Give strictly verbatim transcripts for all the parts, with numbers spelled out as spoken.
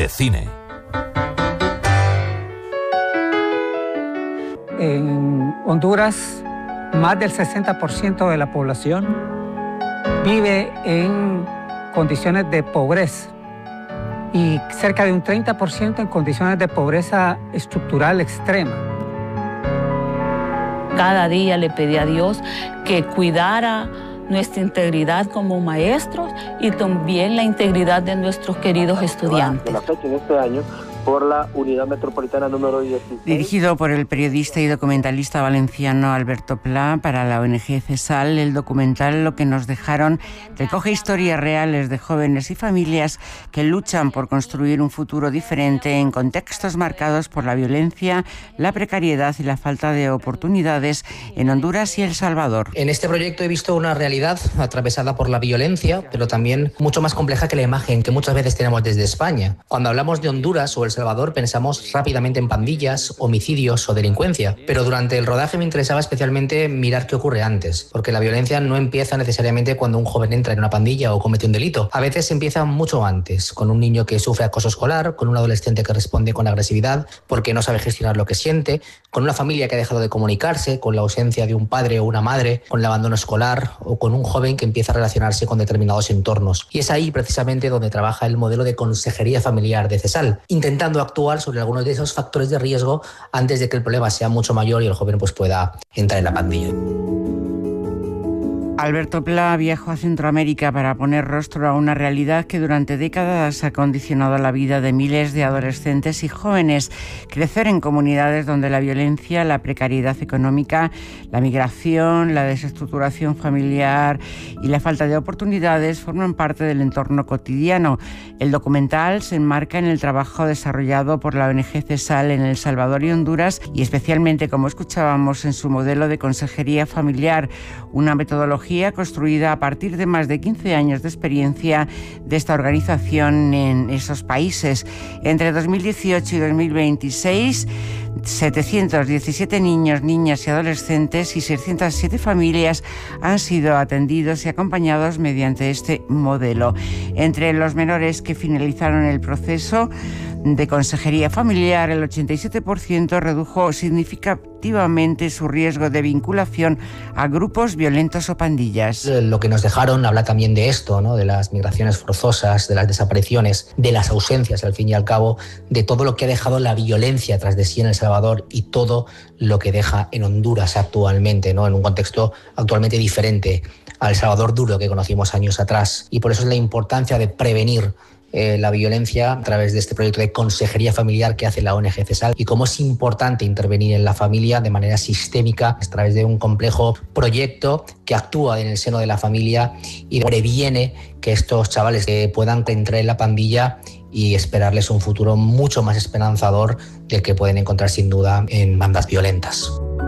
de cine. En Honduras, más del sesenta por ciento de la población vive en condiciones de pobreza y cerca de un treinta por ciento en condiciones de pobreza estructural extrema. Cada día le pedí a Dios que cuidara nuestra integridad como maestros y también la integridad de nuestros queridos estudiantes. La fecha en este año por la Unidad Metropolitana número dieciséis. Dirigido por el periodista y documentalista valenciano Alberto Pla para la O N G CESAL, el documental Lo que nos dejaron recoge historias reales de jóvenes y familias que luchan por construir un futuro diferente en contextos marcados por la violencia, la precariedad y la falta de oportunidades en Honduras y El Salvador. En este proyecto he visto una realidad atravesada por la violencia, pero también mucho más compleja que la imagen que muchas veces tenemos desde España. Cuando hablamos de Honduras o El Salvador pensamos rápidamente en pandillas, homicidios o delincuencia, pero durante el rodaje me interesaba especialmente mirar qué ocurre antes, porque la violencia no empieza necesariamente cuando un joven entra en una pandilla o comete un delito. A veces empieza mucho antes, con un niño que sufre acoso escolar, con un adolescente que responde con agresividad porque no sabe gestionar lo que siente, con una familia que ha dejado de comunicarse, con la ausencia de un padre o una madre, con el abandono escolar o con un joven que empieza a relacionarse con determinados entornos. Y es ahí precisamente donde trabaja el modelo de consejería familiar de CESAL, intentando actuar sobre algunos de esos factores de riesgo antes de que el problema sea mucho mayor y el joven pues pueda entrar en la pandilla. Alberto Pla viajó a Centroamérica para poner rostro a una realidad que durante décadas ha condicionado la vida de miles de adolescentes y jóvenes. Crecer en comunidades donde la violencia, la precariedad económica, la migración, la desestructuración familiar y la falta de oportunidades forman parte del entorno cotidiano. El documental se enmarca en el trabajo desarrollado por la O N G CESAL en El Salvador y Honduras y especialmente, como escuchábamos, en su modelo de consejería familiar, una metodología construida a partir de más de quince años de experiencia de esta organización en esos países. Entre dos mil dieciocho y dos mil veintiséis, setecientos diecisiete niños, niñas y adolescentes y seiscientas siete familias han sido atendidos y acompañados mediante este modelo. Entre los menores que finalizaron el proceso de consejería familiar, el ochenta y siete por ciento redujo significativamente su riesgo de vinculación a grupos violentos o pandillas. Lo que nos dejaron habla también de esto, ¿no? De las migraciones forzosas, de las desapariciones, de las ausencias, al fin y al cabo, de todo lo que ha dejado la violencia tras de sí en El Salvador y todo lo que deja en Honduras actualmente, ¿no? En un contexto actualmente diferente al El Salvador duro que conocimos años atrás. Y por eso es la importancia de prevenir Eh, la violencia a través de este proyecto de consejería familiar que hace la O N G CESAL y cómo es importante intervenir en la familia de manera sistémica a través de un complejo proyecto que actúa en el seno de la familia y previene que estos chavales eh, puedan entrar en la pandilla y esperarles un futuro mucho más esperanzador del que pueden encontrar sin duda en bandas violentas.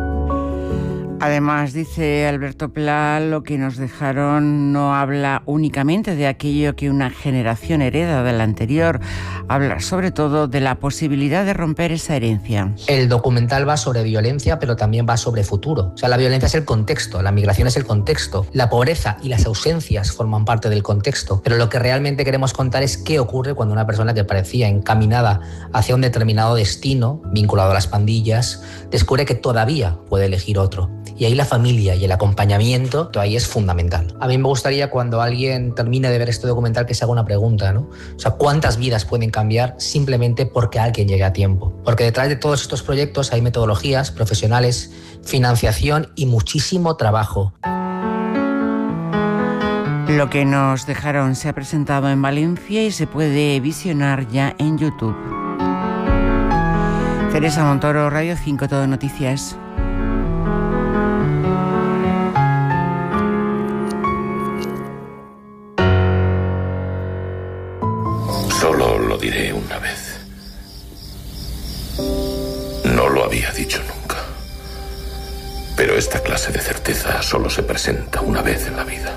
Además, dice Alberto Pla, lo que nos dejaron no habla únicamente de aquello que una generación hereda de la anterior, habla sobre todo de la posibilidad de romper esa herencia. El documental va sobre violencia, pero también va sobre futuro. O sea, la violencia es el contexto, la migración es el contexto, la pobreza y las ausencias forman parte del contexto, pero lo que realmente queremos contar es qué ocurre cuando una persona que parecía encaminada hacia un determinado destino, vinculado a las pandillas, descubre que todavía puede elegir otro. Y ahí la familia y el acompañamiento, ahí es fundamental. A mí me gustaría cuando alguien termine de ver este documental que se haga una pregunta, ¿no? O sea, ¿cuántas vidas pueden cambiar simplemente porque alguien llegue a tiempo? Porque detrás de todos estos proyectos hay metodologías profesionales, financiación y muchísimo trabajo. Lo que nos dejaron se ha presentado en Valencia y se puede visionar ya en YouTube. Teresa Montoro, Radio cinco, Todo Noticias. Solo lo diré una vez. No lo había dicho nunca. Pero esta clase de certeza solo se presenta una vez en la vida.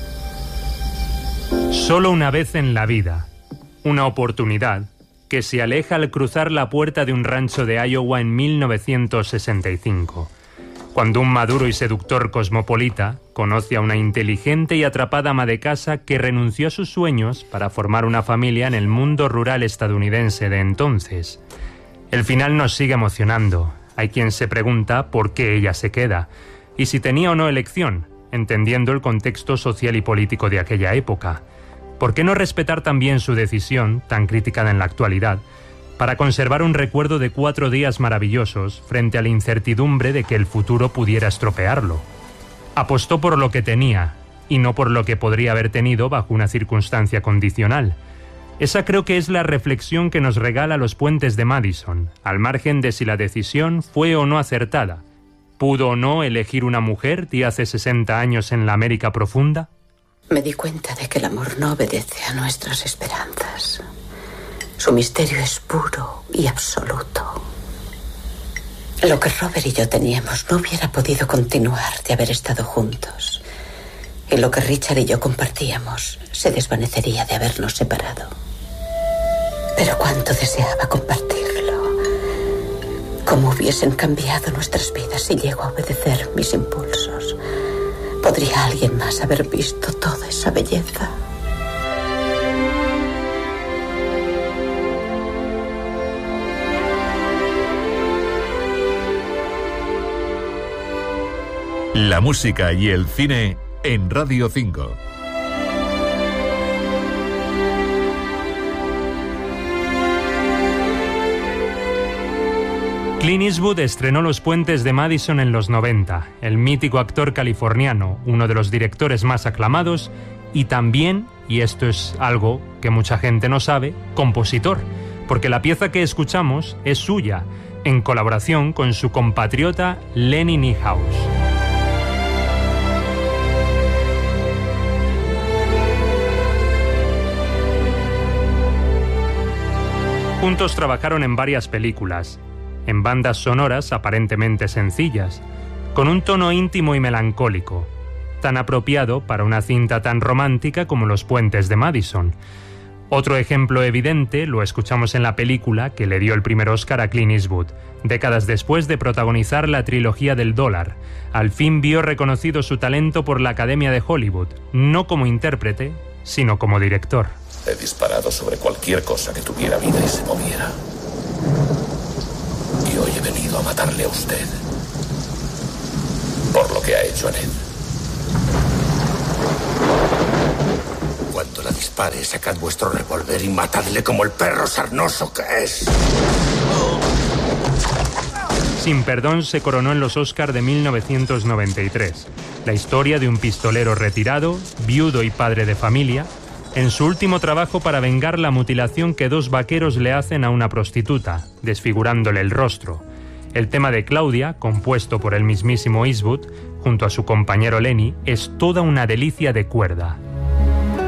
Solo una vez en la vida. Una oportunidad que se aleja al cruzar la puerta de un rancho de Iowa en mil novecientos sesenta y cinco. Cuando un maduro y seductor cosmopolita conoce a una inteligente y atrapada ama de casa que renunció a sus sueños para formar una familia en el mundo rural estadounidense de entonces. El final nos sigue emocionando. Hay quien se pregunta por qué ella se queda y si tenía o no elección, entendiendo el contexto social y político de aquella época. ¿Por qué no respetar también su decisión, tan criticada en la actualidad, para conservar un recuerdo de cuatro días maravillosos frente a la incertidumbre de que el futuro pudiera estropearlo? Apostó por lo que tenía y no por lo que podría haber tenido bajo una circunstancia condicional. Esa creo que es la reflexión que nos regala Los puentes de Madison, al margen de si la decisión fue o no acertada. ¿Pudo o no elegir una mujer de hace sesenta años en la América profunda? Me di cuenta de que el amor no obedece a nuestras esperanzas. Su misterio es puro y absoluto. Lo que Robert y yo teníamos no hubiera podido continuar de haber estado juntos. Y lo que Richard y yo compartíamos se desvanecería de habernos separado. Pero cuánto deseaba compartirlo. Cómo hubiesen cambiado nuestras vidas si llego a obedecer mis impulsos. ¿Podría alguien más haber visto toda esa belleza? La música y el cine en Radio cinco. Clint Eastwood estrenó Los puentes de Madison en los noventa. El mítico actor californiano, uno de los directores más aclamados y también, y esto es algo que mucha gente no sabe, compositor, porque la pieza que escuchamos es suya, en colaboración con su compatriota Lenny Niehaus. Juntos trabajaron en varias películas, en bandas sonoras aparentemente sencillas, con un tono íntimo y melancólico, tan apropiado para una cinta tan romántica como Los puentes de Madison. Otro ejemplo evidente lo escuchamos en la película que le dio el primer Oscar a Clint Eastwood, décadas después de protagonizar la trilogía del dólar. Al fin vio reconocido su talento por la Academia de Hollywood, no como intérprete, sino como director. He disparado sobre cualquier cosa que tuviera vida y se moviera. Y hoy he venido a matarle a usted. Por lo que ha hecho a Ned. Cuando la dispare, sacad vuestro revólver y matadle como el perro sarnoso que es. Sin perdón se coronó en los Oscar de mil novecientos noventa y tres. La historia de un pistolero retirado, viudo y padre de familia, en su último trabajo para vengar la mutilación que dos vaqueros le hacen a una prostituta, desfigurándole el rostro. El tema de Claudia, compuesto por el mismísimo Eastwood, junto a su compañero Lenny, es toda una delicia de cuerda.